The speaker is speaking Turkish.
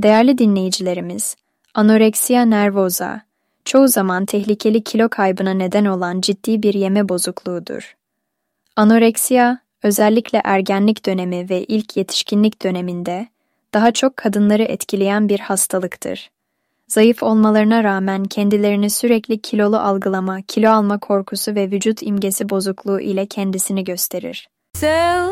Değerli dinleyicilerimiz, anoreksiya nervoza, çoğu zaman tehlikeli kilo kaybına neden olan ciddi bir yeme bozukluğudur. Anoreksiya, özellikle ergenlik dönemi ve ilk yetişkinlik döneminde daha çok kadınları etkileyen bir hastalıktır. Zayıf olmalarına rağmen kendilerini sürekli kilolu algılama, kilo alma korkusu ve vücut imgesi bozukluğu ile kendisini gösterir.